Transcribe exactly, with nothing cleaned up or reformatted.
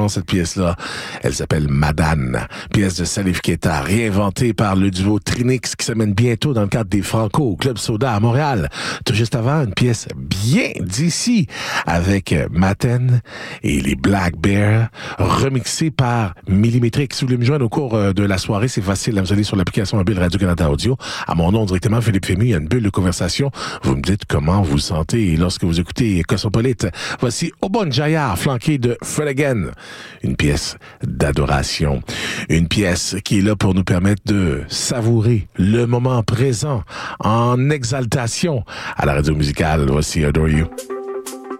maintenant, cette pièce-là. Elle s'appelle Madane, pièce de Salif Keita, réinventée par le duo Trinix qui s'amène bientôt dans le cadre des Franco au Club Soda à Montréal. Tout juste avant, une pièce bien d'ici avec Maten et les Black Bears, remixée par Millimétrique. Si vous voulez me joindre au cours de la soirée, c'est facile. Vous allez sur l'application mobile Radio-Canada Audio. À mon nom, directement, Philippe Fémy. Il y a une bulle de conversation. Vous me dites comment vous sentez lorsque vous écoutez Cosmopolite. Voici Obon Jaya, flanqué de Fred Again. Une pièce d'adoration. Une pièce qui est là pour nous permettre de savourer le moment présent en exaltation à la radio musicale. Voici Adore You.